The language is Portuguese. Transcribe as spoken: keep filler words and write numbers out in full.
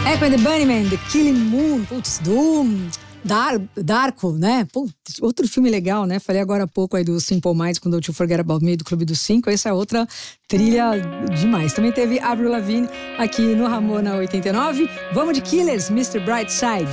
Echo and the Bunnymen, The Killing Moon, putz, do Dar, Darko, né? Putz, outro filme legal, né? Falei agora há pouco aí do Simple Minds com Don't You Forget About Me, do Clube dos Cinco. Essa é outra trilha demais. Também teve Avril Lavigne aqui no Ramona oitenta e nove. Vamos de Killers, mister Brightside.